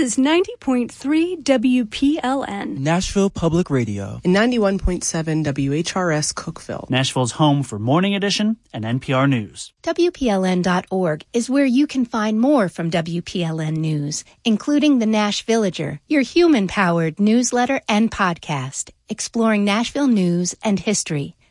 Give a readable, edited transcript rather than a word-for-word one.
is 90.3 WPLN. Nashville Public Radio. And 91.7 WHRS Cookeville. Nashville's home for Morning Edition and NPR News. WPLN.org is where you can find more from WPLN News, including the Nash Villager, your human-powered newsletter and podcast, exploring Nashville news and history.